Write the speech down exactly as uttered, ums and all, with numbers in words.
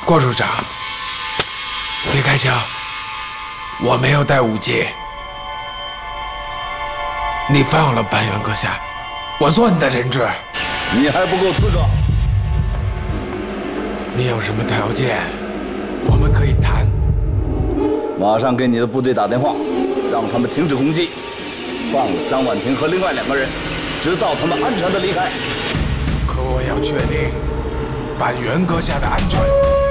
郭处长，别开枪，我没有带武器。你放了板垣阁下，我做你的人质。 你还不够资格。 你有什么条件，我们可以谈。 马上给你的部队打电话，让他们停止攻击，放了张婉婷和另外两个人，直到他们安全的离开。 可我要确定板垣阁下的安全。